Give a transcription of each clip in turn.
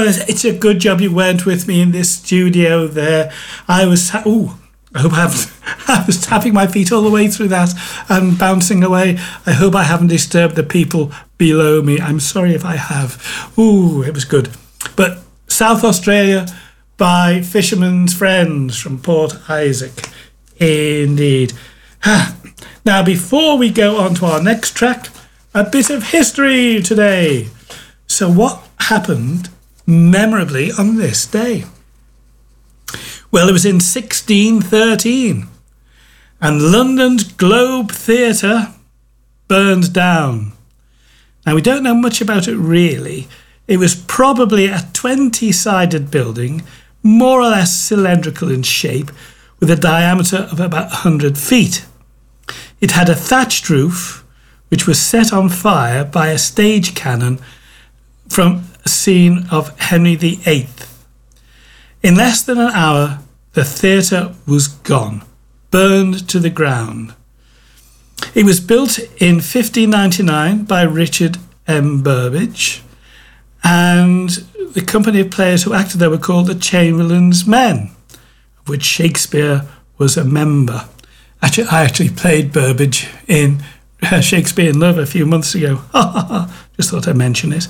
it's a good job you weren't with me in this studio there. I was... I hope I was tapping my feet all the way through that and bouncing away. I hope I haven't disturbed the people below me. I'm sorry if I have. It was good. But South Australia by Fisherman's Friends from Port Isaac. Indeed. Now, before we go on to our next track, a bit of history today. So what happened memorably on this day? Well, it was in 1613, and London's Globe Theatre burned down. Now, we don't know much about it really. It was probably a 20-sided building, more or less cylindrical in shape, with a diameter of about 100 feet. It had a thatched roof, which was set on fire by a stage cannon from a scene of Henry VIII. In less than an hour, the theatre was gone, burned to the ground. It was built in 1599 by Richard M. Burbage, and the company of players who acted there were called the Chamberlain's Men, of which Shakespeare was a member. Actually, I actually played Burbage in Shakespeare in Love a few months ago. Just thought I'd mention it.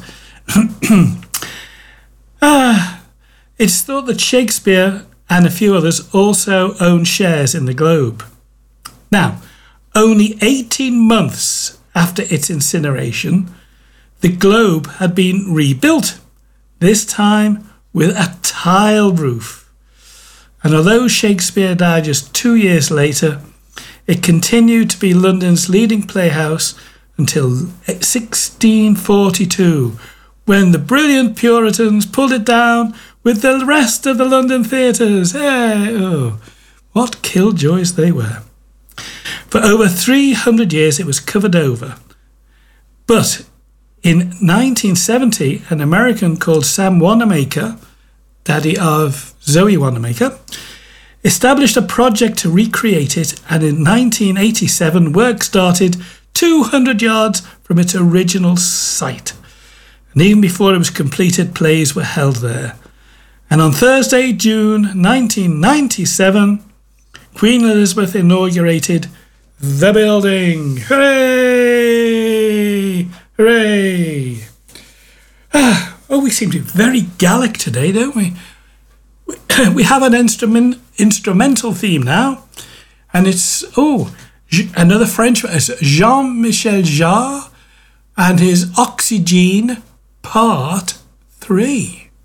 It's thought that Shakespeare and a few others also own shares in the Globe. Now, only 18 months after its incineration, the Globe had been rebuilt, this time with a tile roof. And although Shakespeare died just 2 years later, it continued to be London's leading playhouse until 1642, when the brilliant Puritans pulled it down with the rest of the London theatres. What killjoys they were. For over 300 years it was covered over. But in 1970, an American called Sam Wanamaker, daddy of Zoe Wanamaker, established a project to recreate it, and in 1987 work started 200 yards from its original site. And even before it was completed, plays were held there. And on Thursday, June 1997, Queen Elizabeth inaugurated the building. Hooray! Hooray! We seem to be very Gallic today, don't we? We have an instrumental theme now, and it's another Frenchman. It's Jean-Michel Jarre and his Oxygene Part 3.